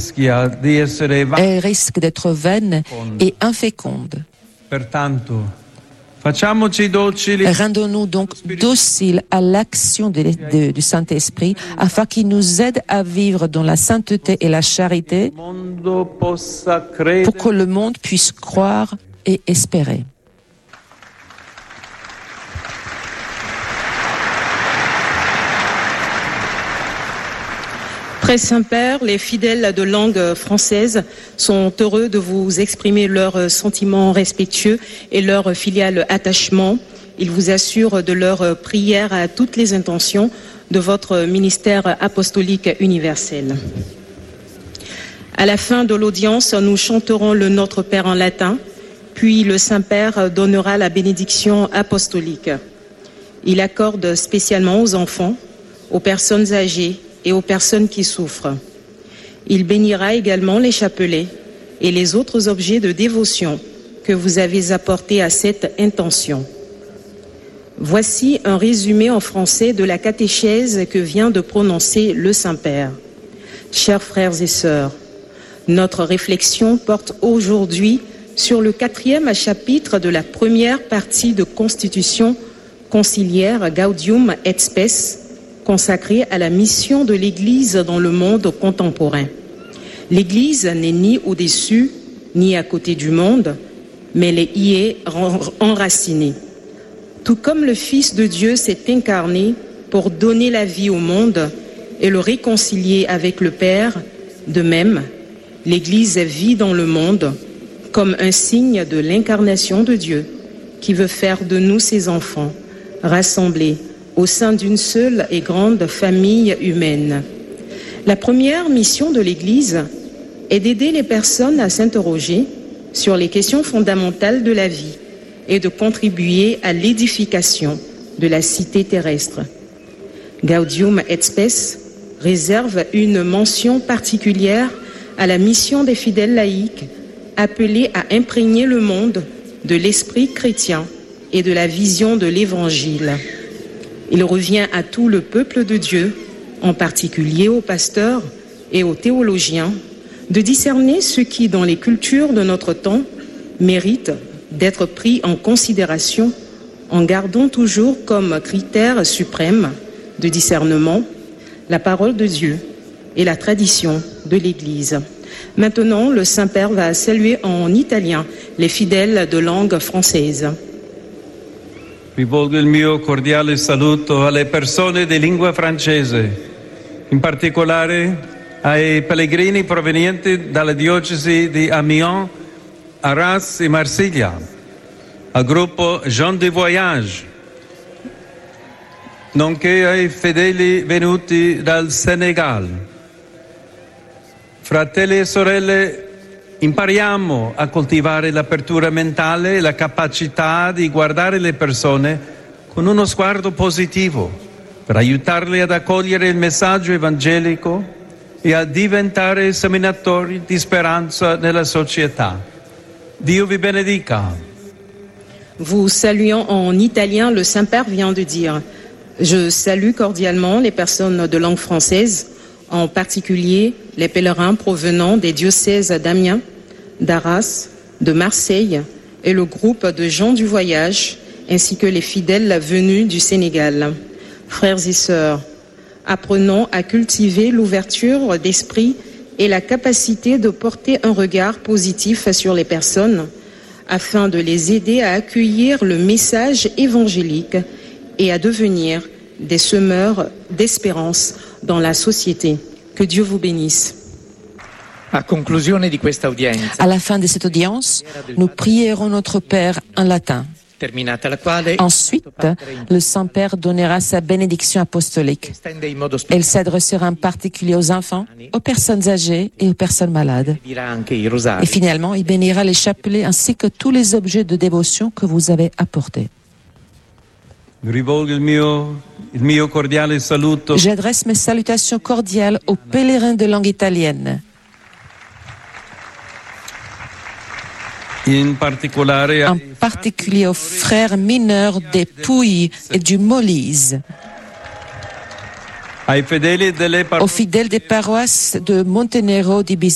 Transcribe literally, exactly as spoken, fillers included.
rischia di essere va- Elle risque d'être vaine et inféconde. Pertanto, facciamoci docili. Rendons-nous donc dociles à l'action de, de, du Saint-Esprit afin qu'il nous aide à vivre dans la sainteté et la charité pour que le monde puisse croire et espérer. Très Saint-Père, les fidèles de langue française sont heureux de vous exprimer leurs sentiments respectueux et leur filial attachement. Ils vous assurent de leur prière à toutes les intentions de votre ministère apostolique universel. À la fin de l'audience, nous chanterons le Notre Père en latin, puis le Saint-Père donnera la bénédiction apostolique. Il accorde spécialement aux enfants, aux personnes âgées et aux personnes qui souffrent. Il bénira également les chapelets et les autres objets de dévotion que vous avez apportés à cette intention. Voici un résumé en français de la catéchèse que vient de prononcer le Saint-Père. Chers frères et sœurs, notre réflexion porte aujourd'hui sur le quatrième chapitre de la première partie de Constitution conciliaire Gaudium et Spes, consacrée à la mission de l'Église dans le monde contemporain. L'Église n'est ni au-dessus, ni à côté du monde, mais elle y est enracinée. Tout comme le Fils de Dieu s'est incarné pour donner la vie au monde et le réconcilier avec le Père, de même, l'Église vit dans le monde comme un signe de l'incarnation de Dieu, qui veut faire de nous ses enfants, rassemblés au sein d'une seule et grande famille humaine. La première mission de l'Église est d'aider les personnes à s'interroger sur les questions fondamentales de la vie et de contribuer à l'édification de la cité terrestre. Gaudium et Spes réserve une mention particulière à la mission des fidèles laïcs appelés à imprégner le monde de l'esprit chrétien et de la vision de l'Évangile. Il revient à tout le peuple de Dieu, en particulier aux pasteurs et aux théologiens, de discerner ce qui, dans les cultures de notre temps, mérite d'être pris en considération en gardant toujours comme critère suprême de discernement la parole de Dieu et la tradition de l'Église. Maintenant, le Saint-Père va saluer en italien les fidèles de langue française. Rivolgo il mio cordiale saluto alle persone di lingua francese, in particolare ai pellegrini provenienti dalle diocesi di Amiens, Arras e Marsiglia, al gruppo Gens du Voyage, nonché ai fedeli venuti dal Senegal. Fratelli e sorelle, impariamo a coltivare l'apertura mentale e la capacità di guardare le persone con uno sguardo positivo per aiutarle ad accogliere il messaggio evangelico e a diventare seminatori di speranza nella società. Dio vi benedica. Vous saluant en italien, le Saint-Père vient de dire « Je salue cordialement les personnes de langue française, en particulier les pèlerins provenant des diocèses d'Amiens, d'Arras, de Marseille et le groupe de gens du voyage, ainsi que les fidèles venus du Sénégal. Frères et sœurs, apprenons à cultiver l'ouverture d'esprit et la capacité de porter un regard positif sur les personnes, afin de les aider à accueillir le message évangélique et à devenir des semeurs d'espérance dans la société. Que Dieu vous bénisse. A conclusione di questa udienza, À la fin de cette audience, nous prierons notre Père en latin. terminata la quale Ensuite, le Saint-Père donnera sa bénédiction apostolique. estende in modo Elle speciale s'adressera en particulier aux enfants, aux personnes âgées et aux personnes malades. dirà anche i Et rosari. finalement, il bénira les chapelets ainsi que tous les objets de dévotion que vous avez apportés. Rivolgo il mio, il mio cordiale saluto J'adresse mes salutations cordiales aux pèlerins de langue italienne, in particolare en ai particulier aux frères mineurs des Pouilles et du Molise, ai fedeli delle aux fidèles des paroisses de Montenero di